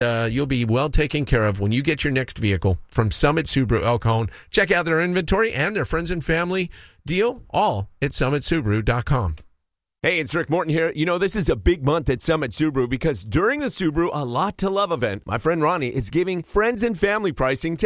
you'll be well taken care of when you get your next vehicle from Summit Subaru El Cajon. Check out their inventory and their friends and family deal, all at summitsubaru.com. Hey, it's Rick Morton here. You know, this is a big month at Summit Subaru because during the Subaru A Lot to Love event, my friend Ronnie is giving friends and family pricing to